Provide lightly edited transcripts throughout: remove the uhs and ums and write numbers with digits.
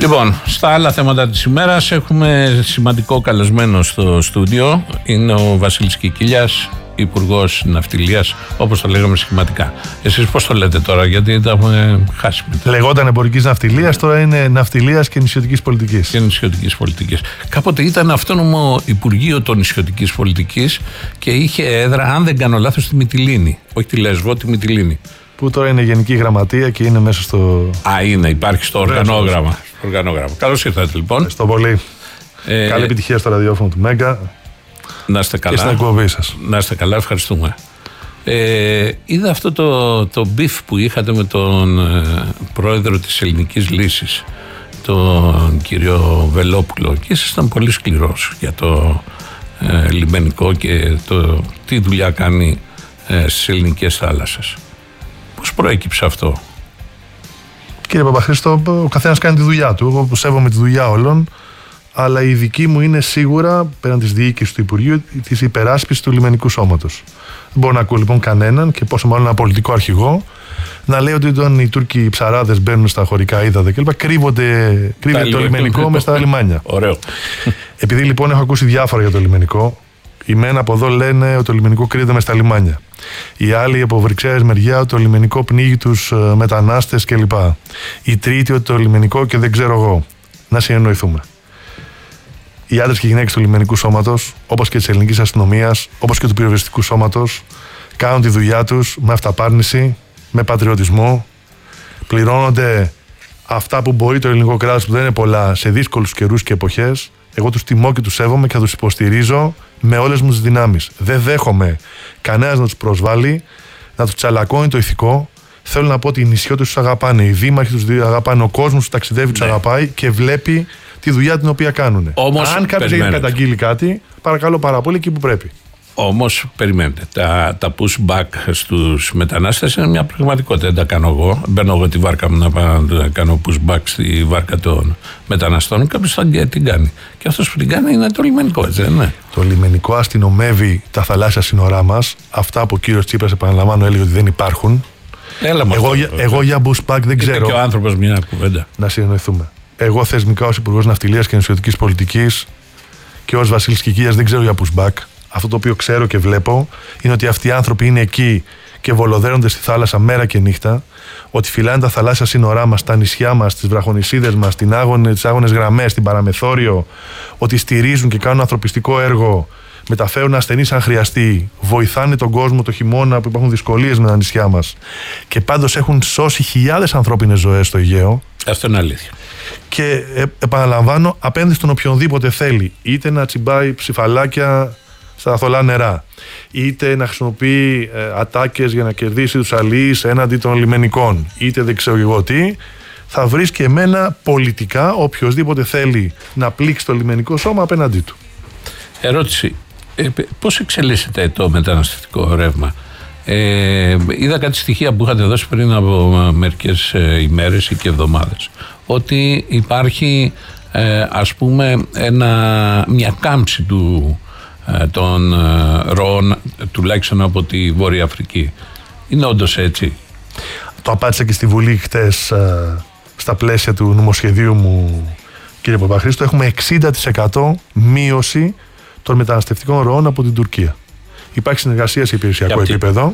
Λοιπόν, στα άλλα θέματα της ημέρας έχουμε σημαντικό καλεσμένο στο στούντιο. Είναι ο Βασίλης Κικίλιας, Υπουργός Ναυτιλίας, όπως το λέγαμε σχηματικά. Εσείς πώς το λέτε τώρα, γιατί τα έχουμε χάσει. Λεγόταν εμπορικής ναυτιλίας, τώρα είναι ναυτιλίας και νησιωτικής πολιτικής. Και νησιωτικής πολιτικής. Κάποτε ήταν αυτόνομο Υπουργείο των Νησιωτικής Πολιτικής και είχε έδρα, αν δεν κάνω λάθος, στη Μυτιλήνη. Όχι τη Λέσβο, τη Μυτιλήνη. Που τώρα είναι Γενική Γραμματεία και είναι μέσα στο. Υπάρχει στο οργανόγραμμα. Καλώς ήρθατε λοιπόν. Ευχαριστώ πολύ. Καλή επιτυχία στο ραδιόφωνο του Μέγκα. Να είστε καλά. Και στην εκπομπή σας. Να είστε καλά, ευχαριστούμε. Είδα αυτό το μπιφ που είχατε με τον πρόεδρο της Ελληνικής Λύσης, τον κύριο Βελόπουλο, και ήσασταν πολύ σκληρός για το λιμενικό και το τι δουλειά κάνει στις ελληνικές θάλασσες. Πώς προέκυψε αυτό? Κύριε Παπαχρήστο, ο καθένας κάνει τη δουλειά του. Εγώ σέβομαι τη δουλειά όλων, αλλά η δική μου είναι σίγουρα, πέραν της διοίκησης του Υπουργείου, της υπεράσπισης του λιμενικού σώματος. Δεν μπορώ να ακούω λοιπόν κανέναν, και πόσο μάλλον ένα πολιτικό αρχηγό, να λέει ότι όταν οι Τούρκοι ψαράδες μπαίνουν στα χωρικά ύδατα κλπ. Κρύβεται το λιμενικό μες στα λιμάνια. Ωραίο. Επειδή λοιπόν έχω ακούσει διάφορα για το λιμενικό, οι μεν από εδώ λένε ότι το λιμενικό κρύβεται μες στα λιμάνια. Οι άλλοι από Βρυξέλλες μεριά ότι το λιμενικό πνίγει τους μετανάστες κλπ. Οι τρίτοι ότι το λιμενικό και δεν ξέρω εγώ. Να συνεννοηθούμε. Οι άντρες και οι γυναίκες του λιμενικού σώματος, όπως και της ελληνικής αστυνομίας, όπως και του πυροσβεστικού σώματος, κάνουν τη δουλειά τους με αυταπάρνηση, με πατριωτισμό. Πληρώνονται αυτά που μπορεί το ελληνικό κράτος, που δεν είναι πολλά, σε δύσκολους καιρούς και εποχές. Εγώ τους τιμώ και τους σέβομαι και θα τους υποστηρίζω με όλες μου τις δυνάμεις. Δεν δέχομαι κανένας να τους προσβάλλει, να τους τσαλακώνει το ηθικό. Θέλω να πω ότι οι νησιώτες τους αγαπάνε, οι δήμαρχοι τους αγαπάνε, ο κόσμος που ταξιδεύει τους αγαπάει και βλέπει τη δουλειά την οποία κάνουν. Όμως, αν κάποιος έχει καταγγείλει κάτι, παρακαλώ πάρα πολύ εκεί που πρέπει. Όμως, περιμένετε, τα pushback στους μετανάστες είναι μια πραγματικότητα. Δεν τα κάνω εγώ. Μπαίνω εγώ τη βάρκα μου να κάνω pushback στη βάρκα των μεταναστών. Κάποιος θα την κάνει. Και αυτός που την κάνει είναι το λιμενικό, έτσι δεν είναι? Το λιμενικό αστυνομεύει τα θαλάσσια σύνορά μας. Αυτά που ο κύριος Τσίπρας, επαναλαμβάνω, έλεγε ότι δεν υπάρχουν. Εγώ για pushback δεν ξέρω. Και ο άνθρωπος μια κουβέντα. Να συνεννοηθούμε. Εγώ θεσμικά ως Υπουργός Ναυτιλίας και Νησιωτικής Πολιτικής και ως Βασίλης Κικίλιας δεν ξέρω για pushback. Αυτό το οποίο ξέρω και βλέπω είναι ότι αυτοί οι άνθρωποι είναι εκεί και βολοδέρονται στη θάλασσα μέρα και νύχτα, ότι φυλάνε τα θαλάσσια σύνορά μας, τα νησιά μας, τις βραχονησίδες μας, τις άγονες γραμμές, την παραμεθόριο, ότι στηρίζουν και κάνουν ανθρωπιστικό έργο, μεταφέρουν ασθενείς αν χρειαστεί, βοηθάνε τον κόσμο το χειμώνα που υπάρχουν δυσκολίες με τα νησιά μας, και πάντως έχουν σώσει χιλιάδες ανθρώπινες ζωές στο Αιγαίο. Αυτό είναι αλήθεια. Και επαναλαμβάνω, απέναντι στον οποιονδήποτε θέλει, είτε να τσιμπάει ψηφαλάκια στα θολά νερά, είτε να χρησιμοποιεί ατάκες για να κερδίσει τους αλλοίς έναντι των λιμενικών, είτε δεν ξέρω εγώ τι, θα βρεις και εμένα πολιτικά οποιοσδήποτε θέλει να πλήξει το λιμενικό σώμα απέναντί του. Ερώτηση. Πώς εξελίσσεται το μεταναστευτικό ρεύμα? Είδα κάτι στοιχεία που είχατε δώσει πριν από μερικές ημέρες ή και εβδομάδες, ότι υπάρχει ας πούμε μια κάμψη των ροών, τουλάχιστον από τη Βόρεια Αφρική. Είναι όντως έτσι? Το απάντησα και στη Βουλή χτες στα πλαίσια του νομοσχεδίου μου, κύριε Παπαχρήστο. Έχουμε 60% μείωση των μεταναστευτικών ροών από την Τουρκία. Υπάρχει συνεργασία σε υπηρεσιακό επίπεδο.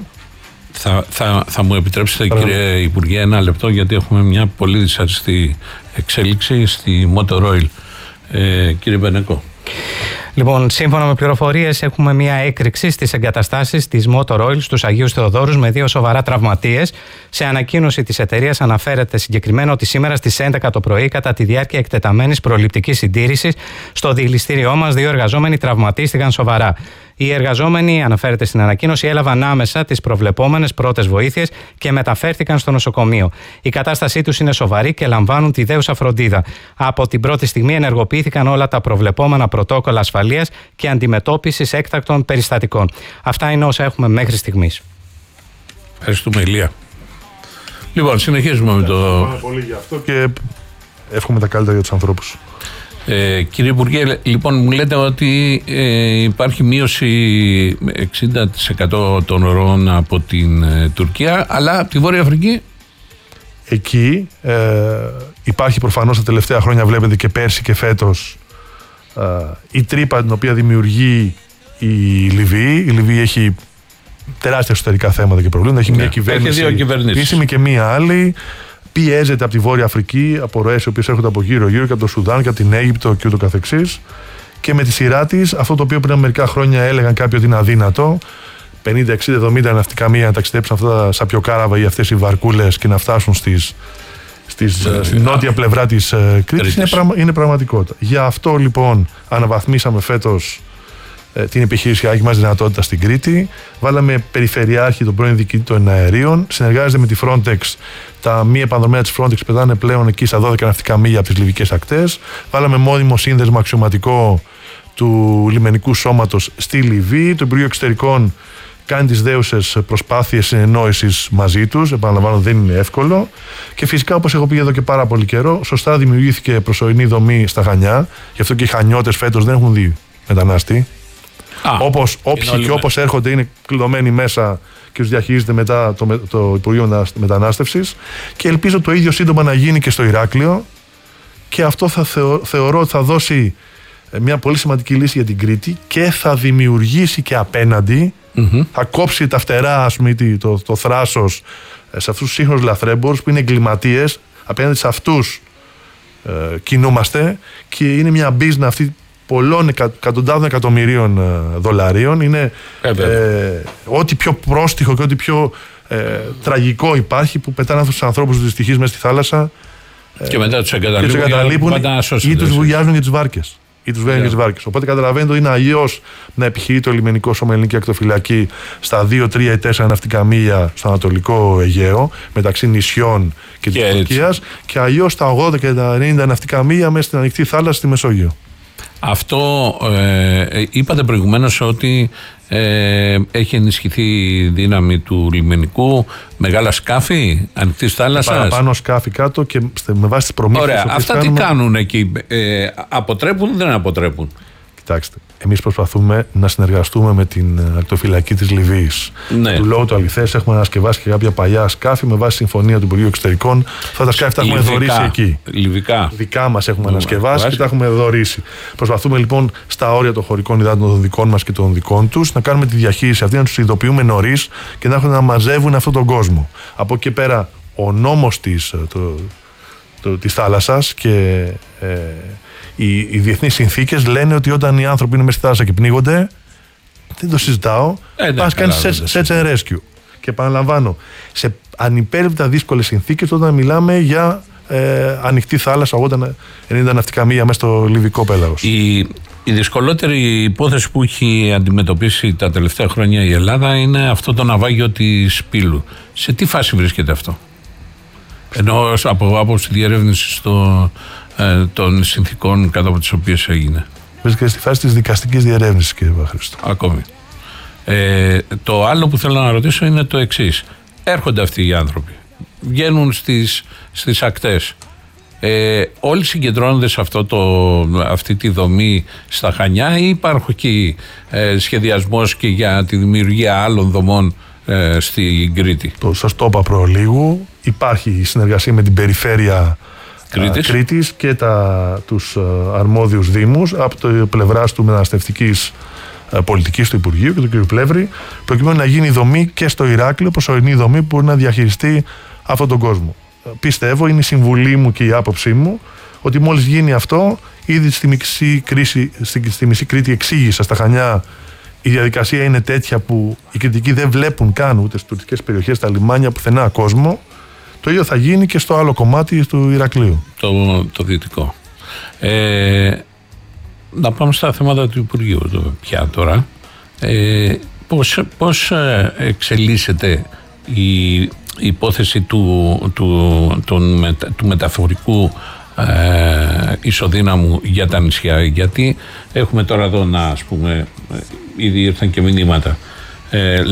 Θα μου επιτρέψετε, κύριε Υπουργέ, ένα λεπτό, γιατί έχουμε μια πολύ δυσαρεστή εξέλιξη στη Motor Oil. Κύριε Μπενεκό. Λοιπόν, σύμφωνα με πληροφορίες, έχουμε μια έκρηξη στις εγκαταστάσεις της Motor Oil στους Αγίους Θεοδόρους με 2 σοβαρά τραυματίες. Σε ανακοίνωση της εταιρείας αναφέρεται συγκεκριμένα ότι σήμερα στις 11 το πρωί, κατά τη διάρκεια εκτεταμένης προληπτικής συντήρησης στο δηληστήριό μας, 2 εργαζόμενοι τραυματίστηκαν σοβαρά. Οι εργαζόμενοι, αναφέρεται στην ανακοίνωση, έλαβαν άμεσα τις προβλεπόμενες πρώτες βοήθειες και μεταφέρθηκαν στο νοσοκομείο. Η κατάστασή τους είναι σοβαρή και λαμβάνουν τη δέουσα φροντίδα. Από την πρώτη στιγμή ενεργοποιήθηκαν όλα τα προβλεπόμενα πρωτόκολλα ασφαλείας και αντιμετώπισης έκτακτων περιστατικών. Αυτά είναι όσα έχουμε μέχρι στιγμής. Ευχαριστούμε, Ηλία. Λοιπόν, συνεχίζουμε με το. Ευχαριστούμε πολύ για αυτό και εύχομαι τα καλύτερα για τους ανθρώπους. Κύριε Υπουργέ, λοιπόν, μου λέτε ότι υπάρχει μείωση 60% των ροών από την Τουρκία, αλλά από τη Βόρεια Αφρική. Εκεί Υπάρχει προφανώς τα τελευταία χρόνια, βλέπετε και πέρσι και φέτος, η τρύπα την οποία δημιουργεί η Λιβύη. Η Λιβύη έχει τεράστια εσωτερικά θέματα και προβλήματα. Έχει μια κυβέρνηση επίσημη και μια άλλη. Πιέζεται από τη Βόρεια Αφρική, από ροές οι οποίες έρχονται από γύρω-γύρω και από το Σουδάν και από την Αίγυπτο και ούτω καθεξής. Και με τη σειρά της, αυτό το οποίο πριν μερικά χρόνια έλεγαν κάποιοι ότι είναι αδύνατο, 50, 60, 70 ναυτικαμία να ταξιδέψουν αυτά τα σαπιοκάραβα ή αυτές οι βαρκούλες και να φτάσουν στην νότια πλευρά της Κρήτης, είναι πραγματικότητα. Γι' αυτό λοιπόν αναβαθμίσαμε φέτος την επιχείρηση μας δυνατότητα στην Κρήτη. Βάλαμε περιφερειάρχη, τον πρώην διοικητή των αερίων. Συνεργάζεται με τη Frontex. Τα μη επανδρομένα της Frontex πετάνε πλέον εκεί στα 12 ναυτικά μίλια από τις λιβικές ακτές. Βάλαμε μόνιμο σύνδεσμο αξιωματικό του λιμενικού σώματος στη Λιβύη. Το Υπουργείο Εξωτερικών κάνει τις δέουσες προσπάθειες συνεννόησης μαζί τους. Επαναλαμβάνω, δεν είναι εύκολο. Και φυσικά, όπως έχω πει εδώ και πάρα πολύ καιρό, σωστά δημιουργήθηκε προσωρινή δομή στα Χανιά. Γι' αυτό και οι Χανιώτες φέτος δεν έχουν δει μετανάστη. Όπως όποιοι και όπως έρχονται είναι κλειδωμένοι μέσα και τους διαχειρίζεται μετά το Υπουργείο Μετανάστευσης. Και ελπίζω το ίδιο σύντομα να γίνει και στο Ηράκλειο. Και αυτό θα θεωρώ ότι θα δώσει μια πολύ σημαντική λύση για την Κρήτη και θα δημιουργήσει και απέναντι, θα κόψει τα φτερά, ας πούμε, το θράσος σε αυτούς τους σύγχρονους λαθρέμπορους που είναι εγκληματίες. Απέναντι σε αυτούς κινούμαστε και είναι μια μπίζνα αυτή πολλών εκατοντάδων εκατομμυρίων δολαρίων. Είναι ό,τι πιο πρόστιχο και ό,τι πιο τραγικό υπάρχει, που πετάνε αυτούς τους ανθρώπους τους δυστυχείς μέσα στη θάλασσα και μετά τους εγκαταλείπουν ή τους βουλιάζουν για τις βάρκες. Οπότε καταλαβαίνετε ότι είναι αλλιώς να επιχειρεί το λιμενικό σώμα ελληνική ακτοφυλακή στα 2, 3 ή 4 ναυτικά μίλια στο Ανατολικό Αιγαίο, μεταξύ νησιών και της Τουρκίας, και αλλιώς στα 80 και τα 90 ναυτικά μίλια μέσα στην ανοιχτή θάλασσα στη Μεσόγειο. Αυτό είπατε προηγουμένως ότι έχει ενισχυθεί η δύναμη του λιμενικού, μεγάλα σκάφη ανοιχτής θάλασσας. Παραπάνω σκάφη κάτω και με βάση τις προμήθειες. Ωραία, αυτά τι κάνουν εκεί, αποτρέπουν ή δεν αποτρέπουν? Κοιτάξτε, εμείς προσπαθούμε να συνεργαστούμε με την ακτοφυλακή της Λιβύης. Ναι. Του λόγου του αληθές έχουμε ανασκευάσει και κάποια παλιά σκάφη με βάση συμφωνία του Υπουργείου Εξωτερικών. Αυτά τα σκάφη τα έχουμε δωρήσει εκεί. Λιβικά. Δικά μας έχουμε ανασκευάσει και τα έχουμε δωρήσει. Προσπαθούμε λοιπόν στα όρια των χωρικών υδάτων των δικών μας και των δικών τους να κάνουμε τη διαχείριση αυτή, να τους ειδοποιούμε νωρίς και να έχουν να μαζεύουν αυτόν τον κόσμο. Από εκεί πέρα, ο νόμος της θάλασσας και οι διεθνείς συνθήκες λένε ότι όταν οι άνθρωποι είναι μέσα στη θάλασσα και πνίγονται, δεν το συζητάω, πας κάνεις search and rescue. Και επαναλαμβάνω, σε ανυπέρβλητα δύσκολες συνθήκες, όταν μιλάμε για ανοιχτή θάλασσα, 80-90 ναυτικά μίλια μέσα στο Λιβικό πέλαγος. Η δυσκολότερη υπόθεση που έχει αντιμετωπίσει τα τελευταία χρόνια η Ελλάδα είναι αυτό το ναυάγιο της Πύλου. Σε τι φάση βρίσκεται αυτό? Ενώ από άποψη διερεύνησης των συνθήκων κάτω από τις οποίες έγινε. Βρίσκεται στη φάση της δικαστικής διερεύνησης, κύριε Παχρήστο. Ακόμη. Το άλλο που θέλω να ρωτήσω είναι το εξής. Έρχονται αυτοί οι άνθρωποι, βγαίνουν στις ακτές. Όλοι συγκεντρώνονται σε αυτή τη δομή στα Χανιά, ή υπάρχει εκεί σχεδιασμός και για τη δημιουργία άλλων δομών στην Κρήτη? Σας το είπα προλίγου. Υπάρχει συνεργασία με την περιφέρεια Κρήτης και τους αρμόδιους δήμους από το πλευράς του μεταναστευτικής πολιτικής του Υπουργείου και του κ. Πλεύρη, προκειμένου να γίνει δομή και στο Ηράκλειο, προσωρινή δομή που μπορεί να διαχειριστεί αυτόν τον κόσμο. Πιστεύω, είναι η συμβουλή μου και η άποψή μου, ότι μόλις γίνει αυτό, ήδη στη μισή Κρήτη εξήγησα στα Χανιά, η διαδικασία είναι τέτοια που οι κριτικοί δεν βλέπουν καν ούτε στις τουριστικές περιοχές, στα λιμάνια, πουθενά κόσμο. Το ίδιο θα γίνει και στο άλλο κομμάτι του Ηρακλείου. Το δυτικό. Να πάμε στα θέματα του Υπουργείου πια τώρα. Πώς εξελίσσεται η υπόθεση του μεταφορικού ισοδύναμου για τα νησιά? Γιατί έχουμε τώρα εδώ, ας πούμε, ήδη ήρθαν και μηνύματα.